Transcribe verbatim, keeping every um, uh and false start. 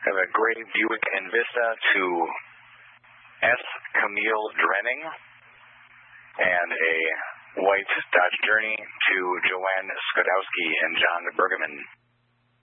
have a gray Buick Envista to S. Camille Drenning, and a white Dodge Journey to Joanne Skodowski and John Bergman.